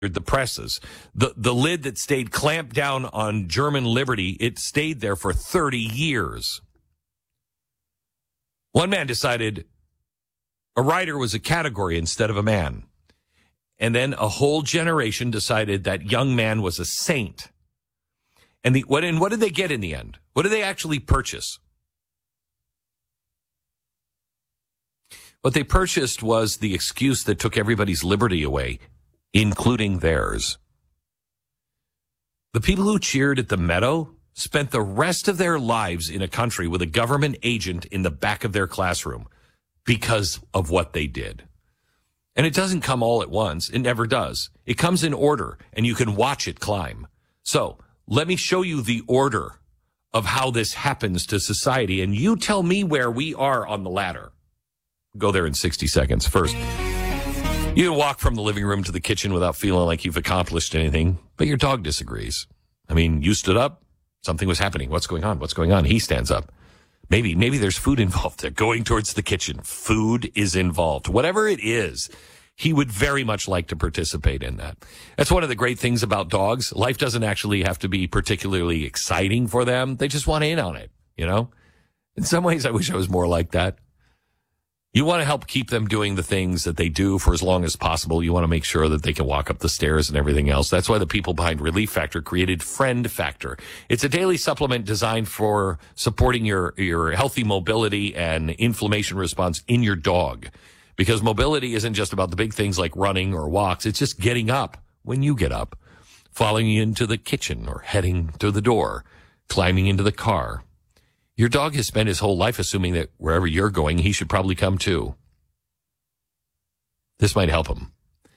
the presses. The lid that stayed clamped down on German liberty, it stayed there for 30 years. One man decided a writer was a category instead of a man. And then a whole generation decided that young man was a saint. And what did they get in the end? What did they actually purchase? What they purchased was the excuse that took everybody's liberty away, including theirs. The people who cheered at the Meadow spent the rest of their lives in a country with a government agent in the back of their classroom because of what they did. And it doesn't come all at once. It never does. It comes in order, and you can watch it climb. So let me show you the order of how this happens to society, and you tell me where we are on the ladder. Go there in 60 seconds. First, you can walk from the living room to the kitchen without feeling like you've accomplished anything, but your dog disagrees. I mean, you stood up. Something was happening. What's going on? What's going on? He stands up. Maybe there's food involved. They're going towards the kitchen. Food is involved. Whatever it is, he would very much like to participate in that. That's one of the great things about dogs. Life doesn't actually have to be particularly exciting for them. They just want in on it, you know? In some ways, I wish I was more like that. You want to help keep them doing the things that they do for as long as possible. You want to make sure that they can walk up the stairs and everything else. That's why the people behind Relief Factor created Friend Factor. It's a daily supplement designed for supporting your healthy mobility and inflammation response in your dog. Because mobility isn't just about the big things like running or walks. It's just getting up when you get up, following you into the kitchen or heading to the door, climbing into the car. Your dog has spent his whole life assuming that wherever you're going, he should probably come too. This might help him.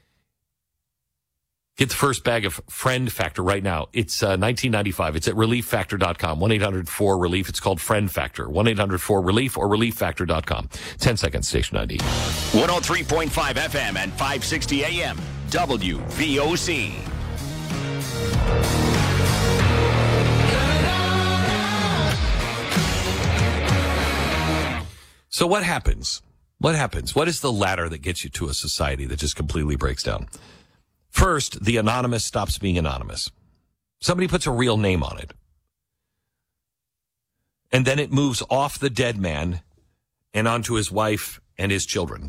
Get the first bag of Friend Factor right now. It's $19.95. It's at ReliefFactor.com. 1-800-4-RELIEF. It's called Friend Factor. 1-800-4-RELIEF or ReliefFactor.com. 10 seconds, station ID. 103.5 FM and 560 AM. WVOC. So what happens? What happens? What is the ladder that gets you to a society that just completely breaks down? First, the anonymous stops being anonymous. Somebody puts a real name on it. And then it moves off the dead man and onto his wife and his children.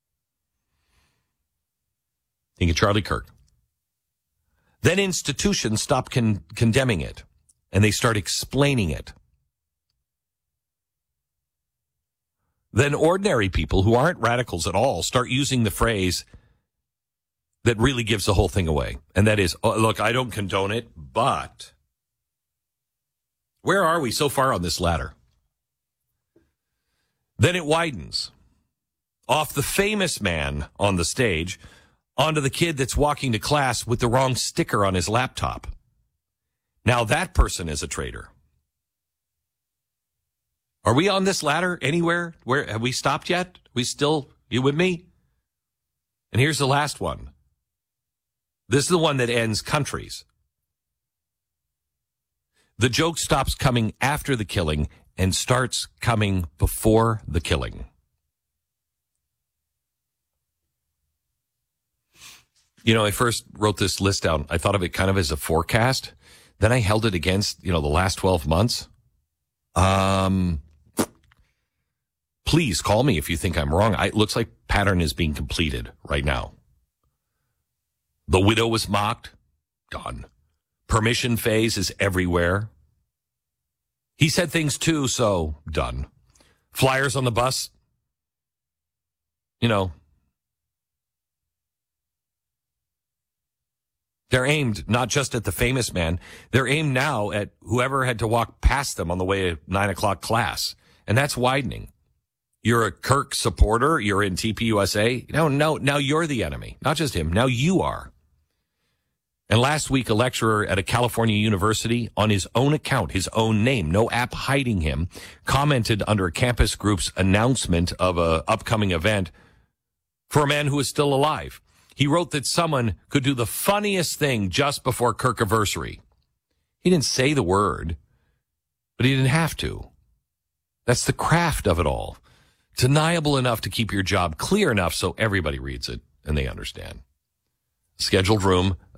Think of Charlie Kirk. Then institutions stop condemning it, and they start explaining it. Then ordinary people who aren't radicals at all start using the phrase that really gives the whole thing away. And that is, oh, look, I don't condone it, but where are we so far on this ladder? Then it widens off the famous man on the stage onto the kid that's walking to class with the wrong sticker on his laptop. Now that person is a traitor. Are we on this ladder anywhere? Where have we stopped yet? You with me? And here's the last one. This is the one that ends countries. The joke stops coming after the killing and starts coming before the killing. You know, I first wrote this list down. I thought of it kind of as a forecast. Then I held it against, the last 12 months. Please call me if you think I'm wrong. It looks like pattern is being completed right now. The widow was mocked. Done. Permission phase is everywhere. He said things too, so done. Flyers on the bus. They're aimed not just at the famous man. They're aimed now at whoever had to walk past them on the way to 9 o'clock class. And that's widening. You're a Kirk supporter. You're in TPUSA. No, now you're the enemy. Not just him. Now you are. And last week, a lecturer at a California university, on his own account, his own name, no app hiding him, commented under a campus group's announcement of an upcoming event for a man who is still alive. He wrote that someone could do the funniest thing just before Kirkiversary. He didn't say the word, but he didn't have to. That's the craft of it all. Deniable enough to keep your job clear enough so everybody reads it and they understand. scheduled room